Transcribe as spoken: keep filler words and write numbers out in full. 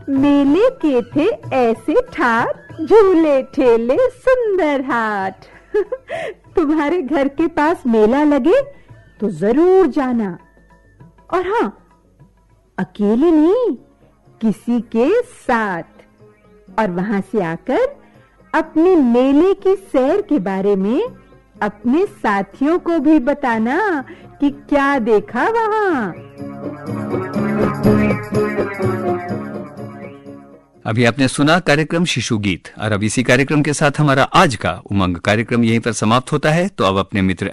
मेले के थे ऐसे ठाट, झूले ठेले सुंदर हाट। तुम्हारे घर के पास मेला लगे तो जरूर जाना। और हाँ, अकेले नहीं, किसी के साथ। और वहां से आकर अपने मेले की सैर के बारे में अपने साथियों को भी बताना कि क्या देखा वहां। अभी आपने सुना कार्यक्रम शिशु गीत, और अब इसी कार्यक्रम के साथ हमारा आज का उमंग कार्यक्रम यहीं पर समाप्त होता है। तो अब अपने मित्र